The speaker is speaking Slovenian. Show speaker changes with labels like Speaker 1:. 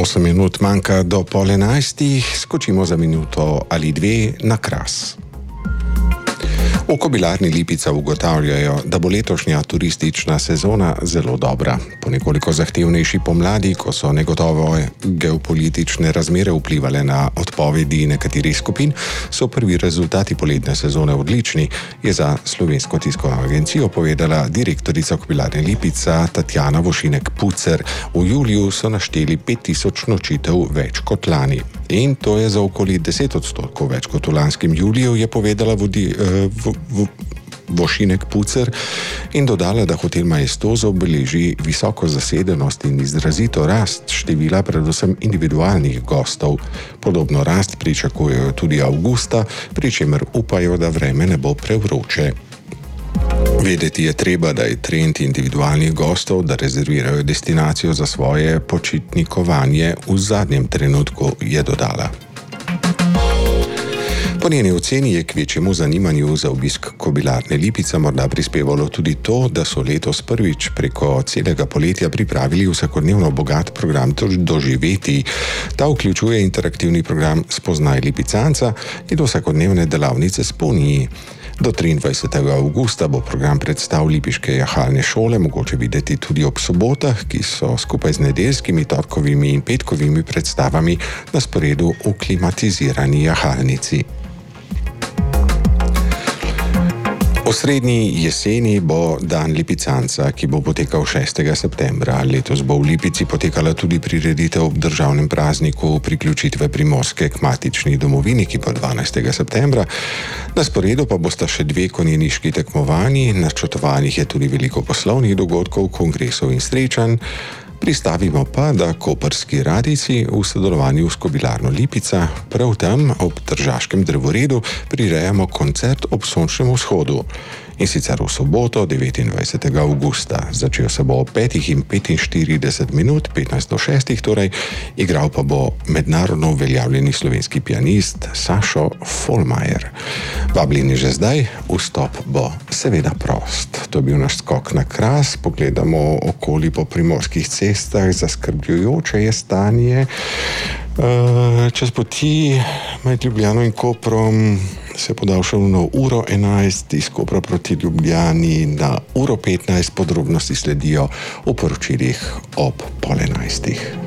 Speaker 1: 8 minut manjka do 10:30, skočimo za minuto ali dve na Kras. V Kobilarni Lipica ugotavljajo, da bo letošnja turistična sezona zelo dobra. Po nekoliko zahtevnejši pomladi, ko so negotove geopolitične razmere vplivale na odpovedi nekaterih skupin, so prvi rezultati poletne sezone odlični, je za Slovensko tiskovno agencijo povedala direktorica Kobilarne Lipica Tatjana Vošinek-Pucer. V juliju so našteli 5000 nočitev več kot lani. In to je za okoli 10% več kot v lanskem juliju, je povedala Vošinek-Pucer in dodala, da hotel Maestoso beleži visoko zasedenost in izrazito rast števila predvsem individualnih gostov. Podobno rast pričakujejo tudi avgusta, pri čemer upajo, da vreme ne bo prevroče. Vedeti je treba, da je trend individualnih gostov, da rezervirajo destinacijo za svoje počitnikovanje v zadnjem trenutku, je dodala. Po njeni oceni je k večjemu zanimanju za obisk Kobilarne Lipica morda prispevalo tudi to, da so letos prvič preko celega poletja pripravili vsakodnevno bogat program doživeti. Ta vključuje interaktivni program Spoznaj Lipicanca in vsakodnevne delavnice s poniji. Do 23. avgusta bo program predstav lipiške jahalne šole mogoče videti tudi ob sobotah, ki so skupaj z nedeljskimi, torkovimi in petkovimi predstavami na sporedu v klimatizirani jahalnici. Osrednji jeseni bo dan Lipicanca, ki bo potekal 6. septembra. Letos bo v Lipici potekala tudi prireditev ob državnem prazniku priključitve Primorske k matični domovini, ki bo 12. septembra. Na sporedu pa bosta še 2 konjeniški tekmovanji, načrtovanih je tudi veliko poslovnih dogodkov, kongresov in srečanj. Pristavimo pa, da koprski radijci v sodelovanju s Kobilarno Lipica prav tam ob Tržaškem drevoredu prirejamo koncert ob sončnem vzhodu. In sicer v soboto 29. avgusta. Začel se bo ob 5:45, 15 do 6, torej igral pa bo mednarodno uveljavljeni slovenski pianist Sašo Folmajer. Vabljeni že zdaj, vstop bo seveda prost. To je bil naš skok na Kras, pogledamo okoli po primorskih cestah, zaskrbljujoče je stanje. Čez poti med Ljubljano in Koprom se je podaljšalo na 1:11, iz Kopra proti Ljubljani na 1:15, podrobnosti sledijo v poročilih ob 10:30.